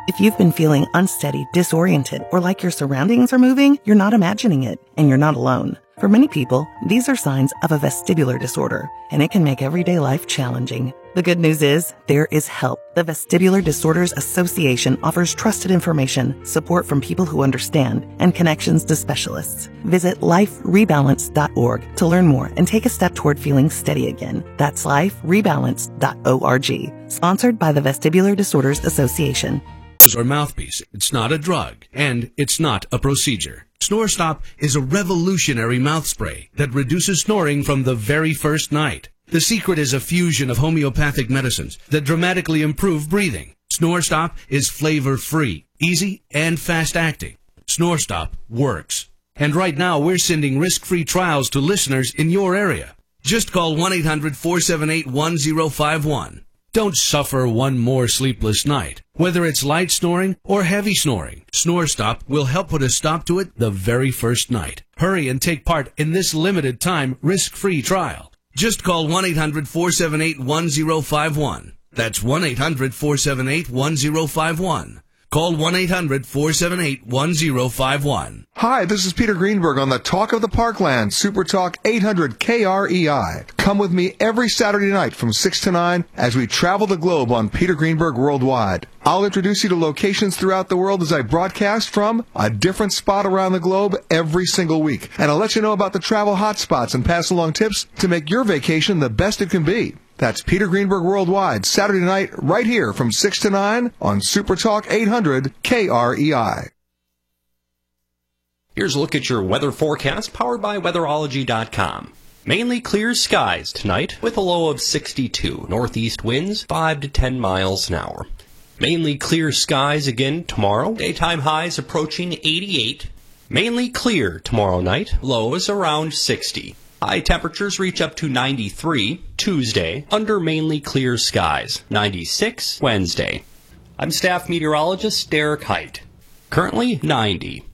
If you've been feeling unsteady, disoriented, or like your surroundings are moving, you're not imagining it, and you're not alone. For many people, these are signs of a vestibular disorder, and it can make everyday life challenging. The good news is, there is help. The Vestibular Disorders Association offers trusted information, support from people who understand, and connections to specialists. Visit liferebalance.org to learn more and take a step toward feeling steady again. That's liferebalance.org. Sponsored by the Vestibular Disorders Association. Or mouthpiece. It's not a drug, and it's not a procedure. SnoreStop is a revolutionary mouth spray that reduces snoring from the very first night. The secret is a fusion of homeopathic medicines that dramatically improve breathing. SnoreStop is flavor-free, easy, and fast-acting. SnoreStop works. And right now, we're sending risk-free trials to listeners in your area. Just call 1-800-478-1051. Don't suffer one more sleepless night. Whether it's light snoring or heavy snoring, SnoreStop will help put a stop to it the very first night. Hurry and take part in this limited time risk-free trial. Just call 1-800-478-1051. That's 1-800-478-1051. Call 1-800-478-1051. Hi, this is Peter Greenberg on the Talk of the Parkland, Super Talk 800 KREI. Come with me every Saturday night from 6 to 9 as we travel the globe on Peter Greenberg Worldwide. I'll introduce you to locations throughout the world as I broadcast from a different spot around the globe every single week. And I'll let you know about the travel hotspots and pass along tips to make your vacation the best it can be. That's Peter Greenberg Worldwide, Saturday night, right here from 6 to 9 on Super Talk 800 KREI. Here's a look at your weather forecast powered by weatherology.com. Mainly clear skies tonight with a low of 62. Northeast winds 5 to 10 miles an hour. Mainly clear skies again tomorrow. Daytime highs approaching 88. Mainly clear tomorrow night. Lows around 60. High temperatures reach up to 93 Tuesday under mainly clear skies. 96 Wednesday. I'm staff meteorologist Derek Height. Currently 90.